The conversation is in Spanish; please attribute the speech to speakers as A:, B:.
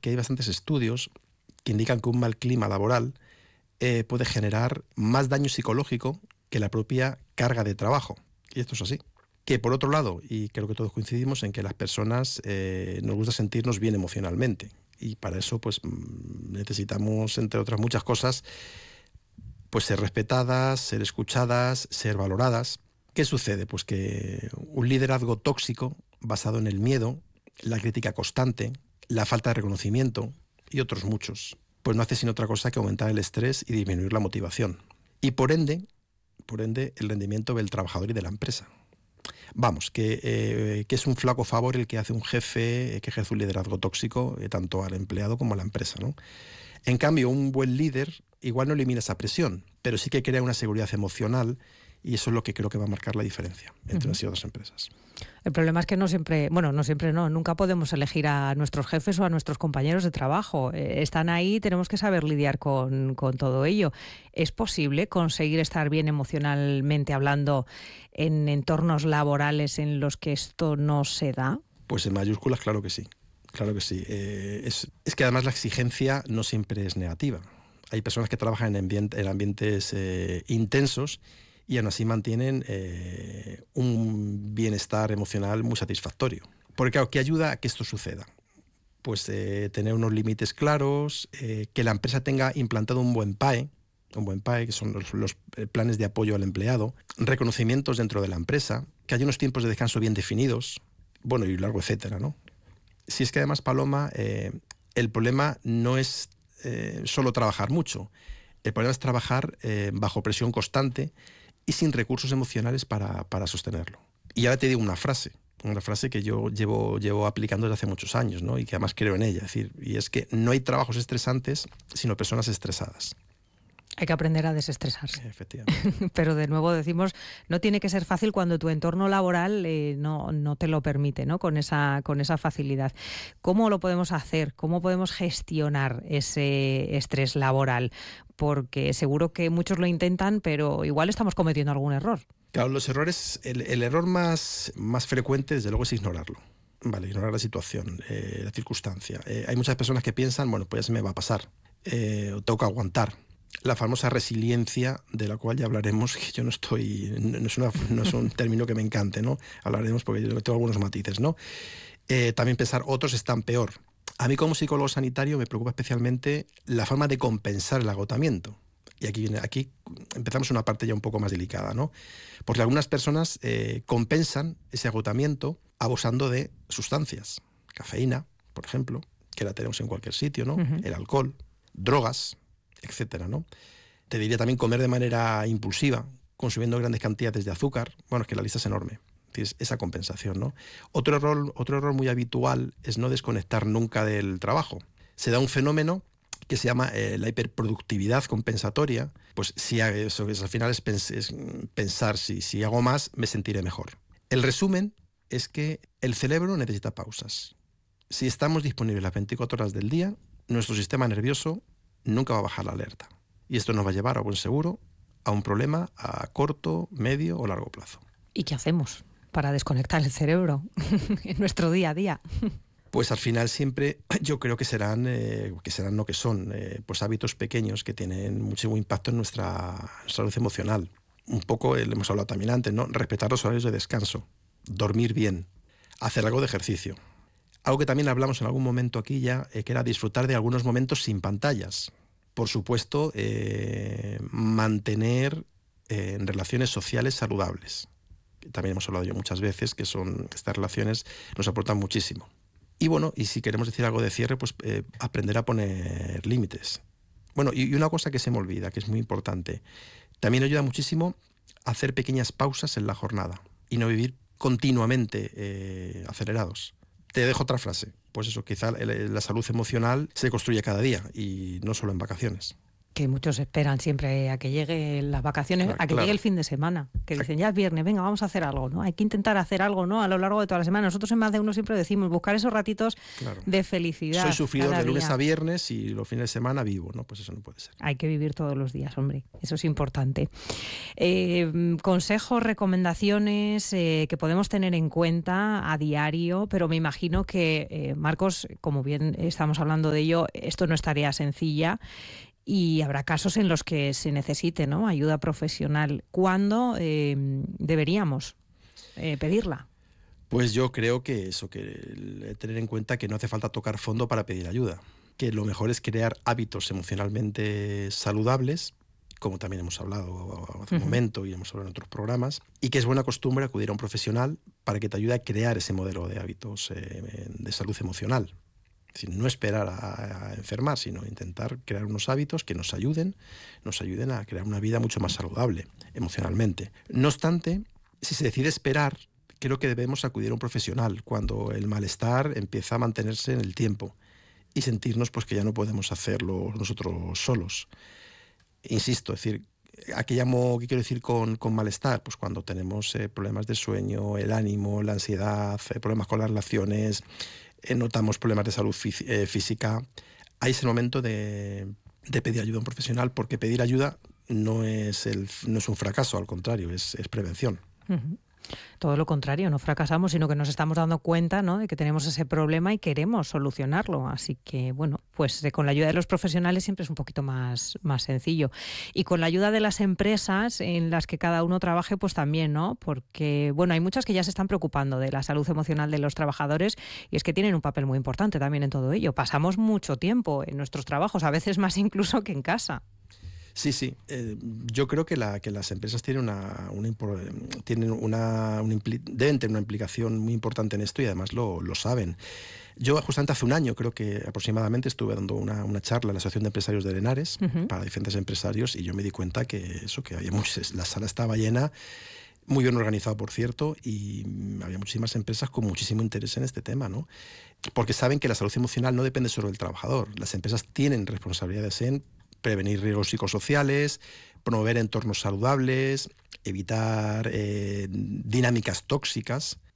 A: que hay bastantes estudios que indican que un mal clima laboral puede generar más daño psicológico que la propia carga de trabajo. Y esto es así. Que por otro lado, y creo que todos coincidimos en que las personas nos gusta sentirnos bien emocionalmente. Y para eso pues necesitamos, entre otras muchas cosas, pues ser respetadas, ser escuchadas, ser valoradas. ¿Qué sucede? Pues que un liderazgo tóxico basado en el miedo, la crítica constante, la falta de reconocimiento y otros muchos, pues no hace sino otra cosa que aumentar el estrés y disminuir la motivación. Y por ende, el rendimiento del trabajador y de la empresa. Vamos, que es un flaco favor el que hace un jefe que ejerce un liderazgo tóxico tanto al empleado como a la empresa, ¿no? En cambio, un buen líder igual no elimina esa presión, pero sí que crea una seguridad emocional y eso es lo que creo que va a marcar la diferencia entre unas y otras empresas.
B: El problema es que nunca podemos elegir a nuestros jefes o a nuestros compañeros de trabajo. Están ahí, tenemos que saber lidiar con todo ello. ¿Es posible conseguir estar bien emocionalmente hablando en entornos laborales en los que esto no se da?
A: Pues en mayúsculas, claro que sí. Claro que sí. Es que además la exigencia no siempre es negativa. Hay personas que trabajan en ambientes intensos y aún así mantienen un bienestar emocional muy satisfactorio. Porque claro, ¿qué ayuda a que esto suceda? Pues tener unos límites claros, que la empresa tenga implantado un buen PAE, que son los planes de apoyo al empleado, reconocimientos dentro de la empresa, que haya unos tiempos de descanso bien definidos, bueno, y largo etcétera, ¿no? Si es que además, Paloma, el problema no es solo trabajar mucho, el problema es trabajar bajo presión constante y sin recursos emocionales para sostenerlo. Y ahora te digo una frase que yo llevo aplicando desde hace muchos años, ¿no? Y que además creo en ella, y es que no hay trabajos estresantes, sino personas estresadas.
B: Hay que aprender a desestresarse.
A: Efectivamente.
B: Pero de nuevo decimos, no tiene que ser fácil cuando tu entorno laboral no te lo permite, ¿no? Con esa facilidad. ¿Cómo lo podemos hacer? ¿Cómo podemos gestionar ese estrés laboral? Porque seguro que muchos lo intentan, pero igual estamos cometiendo algún error.
A: Claro, los errores, el error más frecuente, desde luego, es ignorarlo. Vale, ignorar la situación, la circunstancia. Hay muchas personas que piensan, bueno, pues ya se me va a pasar, tengo que aguantar. La famosa resiliencia, de la cual ya hablaremos, que yo no es un término que me encante, ¿no? Hablaremos porque yo tengo algunos matices, ¿no? También pensar, otros están peor. A mí como psicólogo sanitario me preocupa especialmente la forma de compensar el agotamiento. Y aquí empezamos una parte ya un poco más delicada, ¿no? Porque algunas personas compensan ese agotamiento abusando de sustancias. Cafeína, por ejemplo, que la tenemos en cualquier sitio, ¿no? Uh-huh. El alcohol, drogas, etcétera, ¿no? Te diría también comer de manera impulsiva, consumiendo grandes cantidades de azúcar. Bueno, es que la lista es enorme. Es esa compensación, ¿no? Otro error muy habitual es no desconectar nunca del trabajo. Se da un fenómeno que se llama la hiperproductividad compensatoria. Pues si eso al final es pensar, si hago más, me sentiré mejor. El resumen es que el cerebro necesita pausas. Si estamos disponibles las 24 horas del día, nuestro sistema nervioso nunca va a bajar la alerta. Y esto nos va a llevar a buen seguro a un problema a corto, medio o largo plazo.
B: ¿Y qué hacemos para desconectar el cerebro en nuestro día a día?
A: Pues al final siempre yo creo que serán pues hábitos pequeños que tienen mucho impacto en nuestra salud emocional. Un poco, lo hemos hablado también antes, ¿no? Respetar los horarios de descanso, dormir bien, hacer algo de ejercicio. Algo que también hablamos en algún momento aquí ya, que era disfrutar de algunos momentos sin pantallas. Por supuesto, mantener relaciones sociales saludables. También hemos hablado yo muchas veces que estas relaciones nos aportan muchísimo. Y bueno, y si queremos decir algo de cierre, pues aprender a poner límites. Bueno, y una cosa que se me olvida, que es muy importante, también ayuda muchísimo a hacer pequeñas pausas en la jornada y no vivir continuamente acelerados. Te dejo otra frase. Pues eso, quizá la salud emocional se construye cada día y no solo en vacaciones.
B: Que muchos esperan siempre a que lleguen las vacaciones, a que llegue el fin de semana, que dicen ya es viernes, venga, vamos a hacer algo, ¿no? Hay que intentar hacer algo, ¿no? A lo largo de toda la semana. Nosotros en Más de Uno siempre decimos buscar esos ratitos de felicidad.
A: Soy sufridor de lunes a viernes y los fines de semana vivo, ¿no? Pues eso no puede ser.
B: Hay que vivir todos los días, hombre, eso es importante. Consejos, recomendaciones que podemos tener en cuenta a diario, pero me imagino que, Marcos, como bien estamos hablando de ello, esto no es tarea sencilla. Y habrá casos en los que se necesite, ¿no?, ayuda profesional. ¿Cuándo deberíamos pedirla?
A: Pues yo creo que tener en cuenta que no hace falta tocar fondo para pedir ayuda. Que lo mejor es crear hábitos emocionalmente saludables, como también hemos hablado hace un momento y hemos hablado en otros programas, y que es buena costumbre acudir a un profesional para que te ayude a crear ese modelo de hábitos de salud emocional. Es decir, no esperar a enfermar, sino intentar crear unos hábitos que nos ayuden a crear una vida mucho más saludable emocionalmente. No obstante, si se decide esperar, creo que debemos acudir a un profesional cuando el malestar empieza a mantenerse en el tiempo y sentirnos pues que ya no podemos hacerlo nosotros solos. Insisto, es decir, ¿a qué quiero decir con malestar? Pues cuando tenemos problemas de sueño, el ánimo, la ansiedad, problemas con las relaciones, notamos problemas de salud física. Ahí es el momento de pedir ayuda a un profesional, porque pedir ayuda no es un fracaso, al contrario, es prevención.
B: Uh-huh. Todo lo contrario, no fracasamos, sino que nos estamos dando cuenta, ¿no?, de que tenemos ese problema y queremos solucionarlo. Así que, bueno, pues con la ayuda de los profesionales siempre es un poquito más sencillo. Y con la ayuda de las empresas en las que cada uno trabaje, pues también, ¿no? Porque, bueno, hay muchas que ya se están preocupando de la salud emocional de los trabajadores y es que tienen un papel muy importante también en todo ello. Pasamos mucho tiempo en nuestros trabajos, a veces más incluso que en casa.
A: Sí. Yo creo que las empresas deben tener una implicación muy importante en esto y además lo saben. Yo justamente hace un año, creo que aproximadamente, estuve dando una charla en la Asociación de Empresarios de Henares para diferentes empresarios y yo me di cuenta que había la sala estaba llena, muy bien organizado, por cierto, y había muchísimas empresas con muchísimo interés en este tema, ¿no? Porque saben que la salud emocional no depende solo del trabajador. Las empresas tienen responsabilidades en prevenir riesgos psicosociales, promover entornos saludables, evitar dinámicas tóxicas.